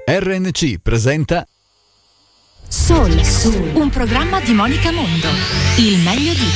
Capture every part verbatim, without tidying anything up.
R N C presenta Soul, Soul, un programma di Monica Mondo. Il meglio di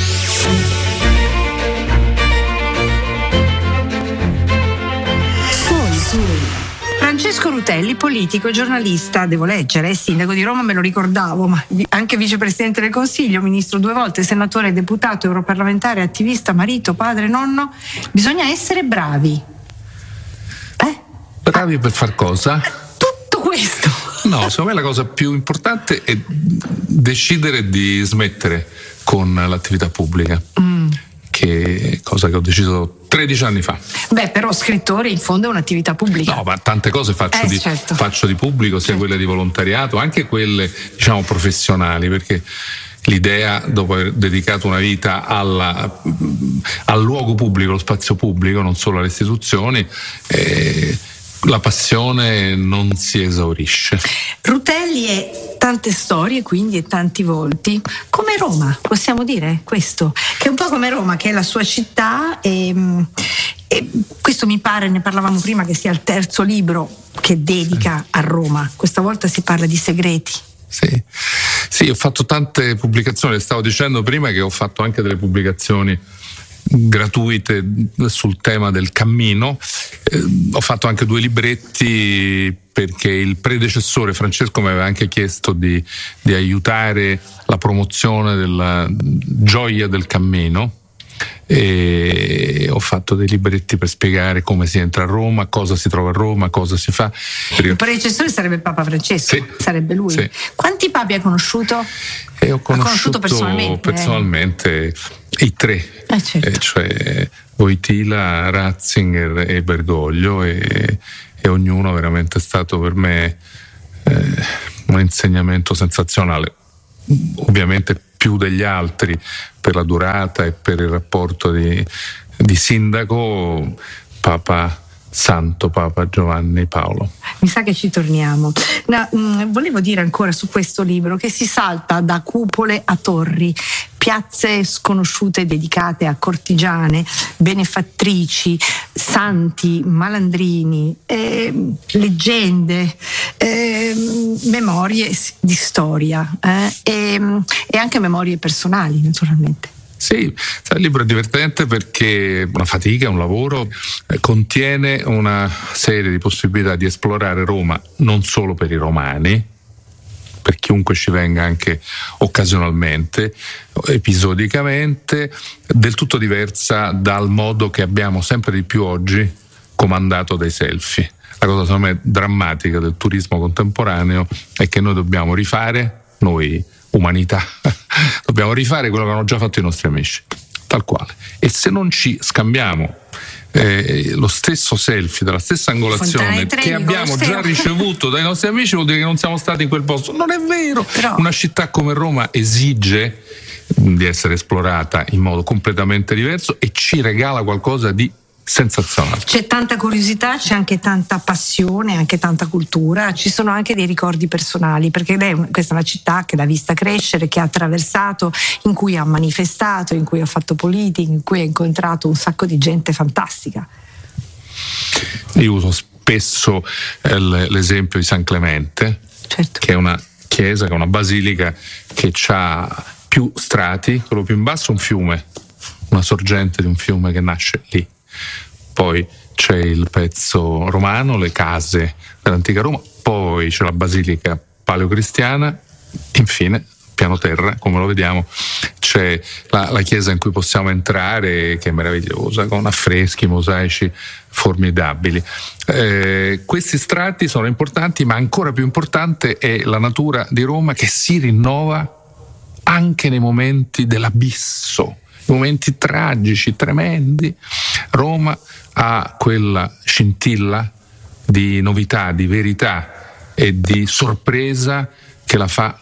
Soul, Soul. Francesco Rutelli, politico, giornalista, devo leggere, sindaco di Roma, me lo ricordavo, ma anche vicepresidente del Consiglio, ministro due volte, senatore, deputato, europarlamentare, attivista, marito, padre, nonno. Bisogna essere bravi. Eh? Bravi per far cosa? Tutto questo. No, secondo me la cosa più importante è decidere di smettere con l'attività pubblica, mm. che è cosa che ho deciso tredici anni fa. Beh, però scrittore in fondo è un'attività pubblica. No, ma tante cose faccio, eh, di, certo. faccio di pubblico, sia certo. Quelle di volontariato, anche quelle, diciamo, professionali, perché l'idea, dopo aver dedicato una vita alla, al luogo pubblico, lo spazio pubblico, non solo alle istituzioni, eh, la passione non si esaurisce. Rutelli è tante storie, quindi, e tanti volti, come Roma, possiamo dire questo, che è un po' come Roma, che è la sua città, e, e questo mi pare, ne parlavamo prima, che sia il terzo libro che dedica a Roma. Questa volta si parla di segreti. Sì, sì, ho fatto tante pubblicazioni, stavo dicendo prima che ho fatto anche delle pubblicazioni gratuite sul tema del cammino. Eh, ho fatto anche due libretti perché il predecessore Francesco mi aveva anche chiesto di, di aiutare la promozione della gioia del cammino, e ho fatto dei libretti per spiegare come si entra a Roma, cosa si trova a Roma, cosa si fa. Il predecessore sarebbe Papa Francesco, sì, sarebbe lui. Sì. Quanti papi ha conosciuto? E ho conosciuto, conosciuto personalmente, personalmente eh. i tre, eh, certo. eh, cioè Wojtyla, Ratzinger e Bergoglio, e, e ognuno veramente è stato per me eh, un insegnamento sensazionale, ovviamente più degli altri per la durata e per il rapporto di, di sindaco, Papa Santo Papa Giovanni Paolo. Mi sa che ci torniamo. No, mh, volevo dire ancora su questo libro che si salta da cupole a torri, piazze sconosciute dedicate a cortigiane, benefattrici, santi, malandrini, eh, leggende, eh, memorie di storia eh, e, e anche memorie personali, naturalmente. Sì, il libro è divertente perché una fatica, un lavoro, eh, contiene una serie di possibilità di esplorare Roma non solo per i romani, per chiunque ci venga anche occasionalmente, episodicamente, del tutto diversa dal modo che abbiamo sempre di più oggi comandato dai selfie. La cosa secondo me drammatica del turismo contemporaneo è che noi dobbiamo rifare, noi umanità, dobbiamo rifare quello che hanno già fatto i nostri amici, tal quale. E se non ci scambiamo eh, lo stesso selfie della stessa angolazione che abbiamo già ricevuto dai nostri amici, vuol dire che non siamo stati in quel posto. Non è vero. Però una città come Roma esige di essere esplorata in modo completamente diverso e ci regala qualcosa di sensazionale. C'è tanta curiosità, c'è anche tanta passione, anche tanta cultura, ci sono anche dei ricordi personali, perché lei, questa è una città che l'ha vista crescere, che ha attraversato, in cui ha manifestato, in cui ha fatto politica, in cui ha incontrato un sacco di gente fantastica. Io uso spesso eh, l'esempio di San Clemente, certo. Che è una chiesa, che è una basilica che ha più strati, quello più in basso è un fiume, una sorgente di un fiume che nasce lì. Poi c'è il pezzo romano, le case dell'antica Roma, poi c'è la basilica paleocristiana, infine piano terra, come lo vediamo, c'è la, la chiesa in cui possiamo entrare, che è meravigliosa, con affreschi, mosaici formidabili. Eh, questi strati sono importanti, ma ancora più importante è la natura di Roma, che si rinnova anche nei momenti dell'abisso, momenti tragici, tremendi. Roma ha quella scintilla di novità, di verità e di sorpresa che la fa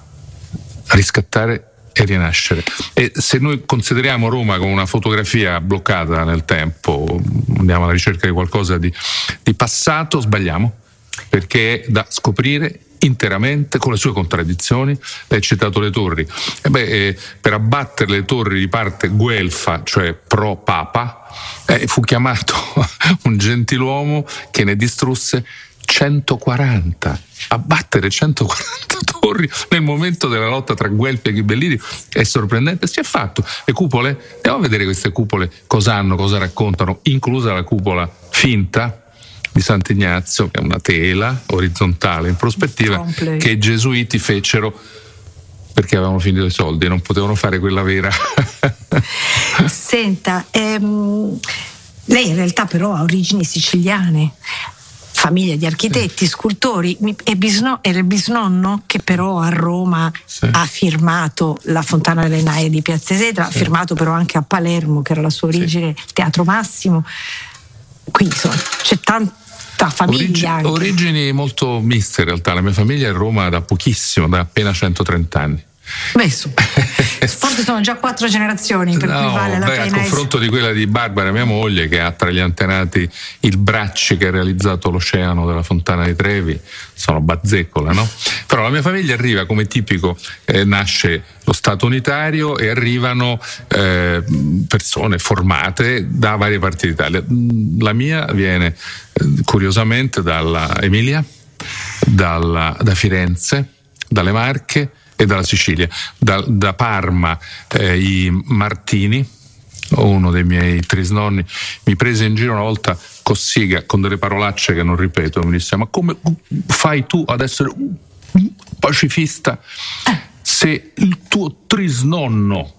riscattare e rinascere. E se noi consideriamo Roma come una fotografia bloccata nel tempo, andiamo alla ricerca di qualcosa di, di passato, sbagliamo, perché è da scoprire interamente con le sue contraddizioni. Lei ha citato le torri. E beh, eh, per abbattere le torri di parte guelfa, cioè pro papa, eh, fu chiamato un gentiluomo che ne distrusse centoquaranta, abbattere centoquaranta torri nel momento della lotta tra Guelfi e Ghibellini è sorprendente. Si è fatto. Le cupole, andiamo a vedere queste cupole cosa hanno, cosa raccontano, inclusa la cupola finta di Sant'Ignazio, che è una tela orizzontale in prospettiva che i gesuiti fecero perché avevano finito i soldi e non potevano fare quella vera. Senta, ehm, lei in realtà però ha origini siciliane, famiglia di architetti, sì. scultori, è bisno- era il bisnonno che però a Roma sì. ha firmato la Fontana delle Naie di Piazza Esetra, sì. ha firmato però anche a Palermo, che era la sua origine, sì. il Teatro Massimo, quindi insomma c'è tanta famiglia. Origi- origini molto miste in realtà, la mia famiglia è a Roma da pochissimo, da appena centotrenta anni. Beh, forse sono già quattro generazioni, per no, cui vale la beh, pena. A confronto es- di quella di Barbara, mia moglie, che ha tra gli antenati il Bracci, che ha realizzato l'Oceano della Fontana di Trevi, sono bazzeccola, no? Però la mia famiglia arriva, come tipico, eh, nasce lo Stato unitario e arrivano eh, persone formate da varie parti d'Italia. La mia viene eh, curiosamente dalla Emilia, dalla, da Firenze, dalle Marche e dalla Sicilia. Da, da Parma eh, i Martini, uno dei miei trisnonni, mi prese in giro una volta Cossiga con delle parolacce che non ripeto, mi disse: ma come fai tu ad essere un pacifista se il tuo trisnonno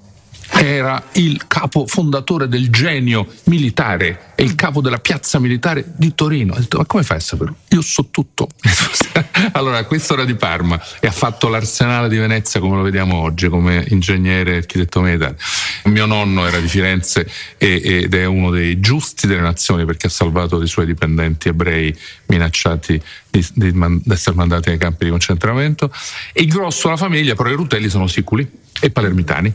era il capo fondatore del Genio militare e il capo della piazza militare di Torino? Ho detto: ma come fai a saperlo? Io so tutto. Allora, questo era di Parma e ha fatto l'Arsenale di Venezia come lo vediamo oggi, come ingegnere architetto militare. Mio nonno era di Firenze e, ed è uno dei giusti delle nazioni, perché ha salvato dei suoi dipendenti ebrei minacciati di, di, di essere mandati nei campi di concentramento. E il grosso della famiglia, però i Rutelli, sono siculi e palermitani.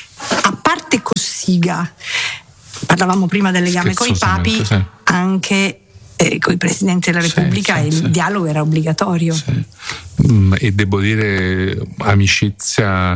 A parte Cossiga, parlavamo prima del legame coi papi, sì. anche eh, coi presidenti della Repubblica, sì, sì, il sì. dialogo era obbligatorio. Sì. Mm, e devo dire amicizia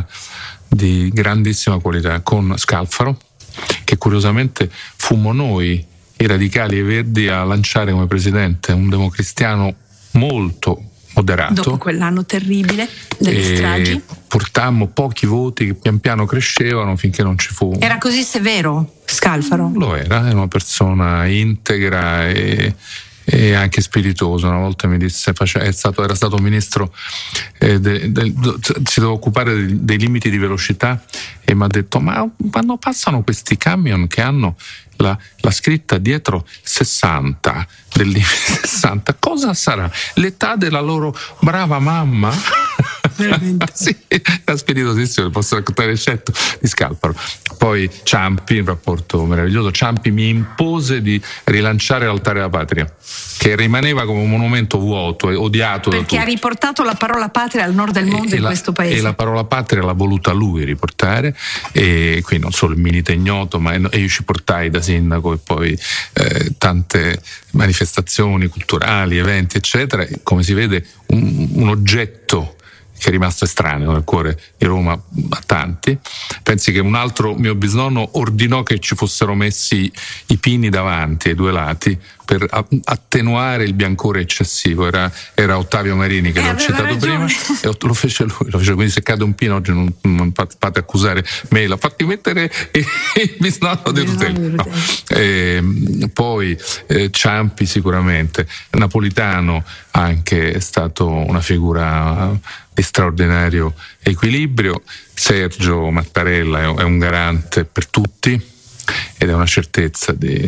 di grandissima qualità con Scalfaro, che curiosamente fummo noi, i radicali e i verdi, a lanciare come presidente, un democristiano molto moderato. Dopo quell'anno terribile delle e stragi portammo pochi voti che pian piano crescevano finché non ci fu. Era così severo Scalfaro? Lo era, era una persona integra e, e anche spiritosa. Una volta mi disse, è stato, era stato ministro, eh, de, de, de, si doveva occupare dei, dei limiti di velocità e mi ha detto: ma quando passano questi camion che hanno La, la scritta dietro sessanta, del limite sessanta, cosa sarà? L'età della loro brava mamma? Veramente? Sì, era spiritosissimo, posso raccontare il scetto di Scalfaro. Poi Ciampi, un rapporto meraviglioso. Ciampi mi impose di rilanciare l'Altare della Patria, che rimaneva come un monumento vuoto e odiato da tutti. Perché ha riportato la parola patria al nord del mondo e, in la, questo paese. E la parola patria l'ha voluta lui riportare, e qui non solo il Milite Ignoto, ma e io ci portai da sindaco e poi eh, tante manifestazioni culturali, eventi eccetera, e come si vede un, un oggetto che è rimasto estraneo nel cuore di Roma a tanti. Pensi che un altro mio bisnonno ordinò che ci fossero messi i pini davanti ai due lati per attenuare il biancore eccessivo. Era, era Ottavio Marini, che eh, l'ho citato ragione. prima, e lo fece lui, lo fece. Quindi se cade un pino oggi non, non fate accusare me, l'ha fatti mettere il bisnonno di Rutelli. No. E, poi eh, Ciampi sicuramente, Napolitano anche è stato una figura di straordinario equilibrio. Sergio Mattarella è un garante per tutti ed è una certezza di,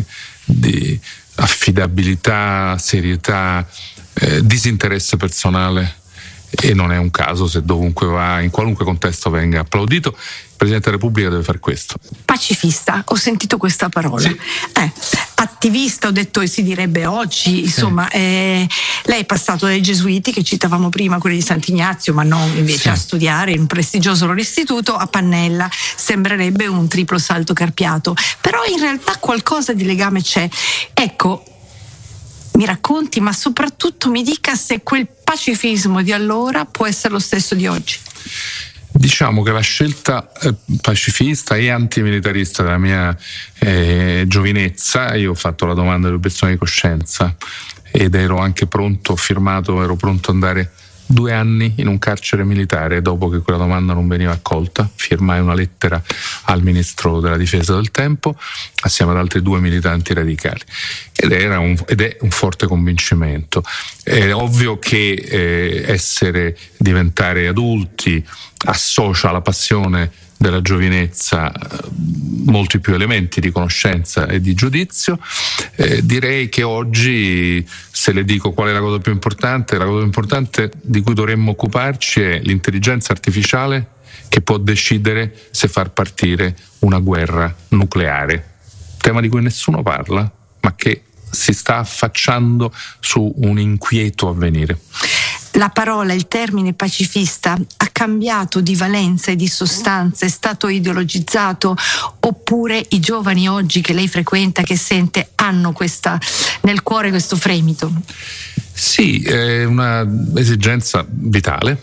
di affidabilità, serietà, eh, disinteresse personale, e non è un caso se dovunque va, in qualunque contesto, venga applaudito. Il Presidente della Repubblica deve fare questo. Pacifista, ho sentito questa parola. Sì. Eh, attivista, ho detto, e si direbbe oggi, insomma, sì. eh, lei è passato dai gesuiti, che citavamo prima, quelli di Sant'Ignazio, ma non invece sì. a studiare in un prestigioso loro istituto, a Pannella. Sembrerebbe un triplo salto carpiato, però in realtà qualcosa di legame c'è. Ecco, mi racconti, ma soprattutto mi dica se quel pacifismo di allora può essere lo stesso di oggi. Diciamo che la scelta eh, pacifista e antimilitarista della mia eh, giovinezza, io ho fatto la domanda dell'obiezione di coscienza ed ero anche pronto, ho firmato, ero pronto ad andare due anni in un carcere militare. Dopo che quella domanda non veniva accolta, firmai una lettera al ministro della difesa del tempo assieme ad altri due militanti radicali, ed era un, ed è un forte convincimento. È ovvio che eh, essere, diventare adulti associa alla passione della giovinezza molti più elementi di conoscenza e di giudizio. Eh, direi che oggi, se le dico qual è la cosa più importante, la cosa più importante di cui dovremmo occuparci è l'intelligenza artificiale che può decidere se far partire una guerra nucleare, tema di cui nessuno parla, ma che si sta affacciando su un inquieto avvenire. La parola, il termine pacifista ha cambiato di valenza e di sostanza, è stato ideologizzato, oppure i giovani oggi che lei frequenta, che sente, hanno questa nel cuore questo fremito? Sì, è una esigenza vitale,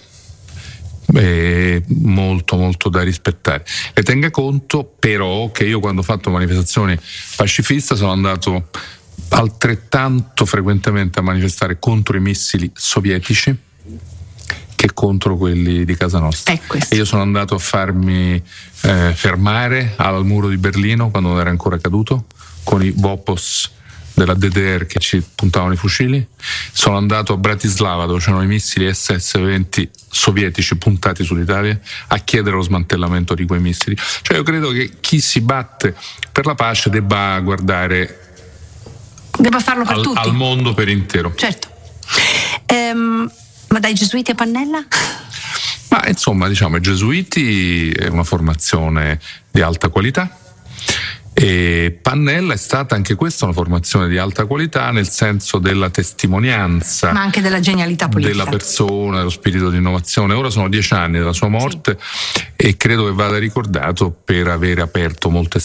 è molto molto da rispettare. E tenga conto però che io, quando ho fatto manifestazioni pacifiste, sono andato altrettanto frequentemente a manifestare contro i missili sovietici che contro quelli di casa nostra. E io sono andato a farmi eh, fermare al muro di Berlino quando non era ancora caduto, con i Vopos della D D R che ci puntavano i fucili. Sono andato a Bratislava, dove c'erano i missili S S venti sovietici puntati sull'Italia, a chiedere lo smantellamento di quei missili. Cioè, io credo che chi si batte per la pace debba guardare Debba farlo per al, tutti. al mondo per intero. Certo. Ehm, ma dai gesuiti a Pannella? Ma insomma, diciamo, i gesuiti è una formazione di alta qualità, e Pannella è stata anche questa una formazione di alta qualità, nel senso della testimonianza, ma anche della genialità politica della persona, dello spirito di innovazione. Ora sono dieci anni dalla sua morte, sì, e credo che vada ricordato per aver aperto molte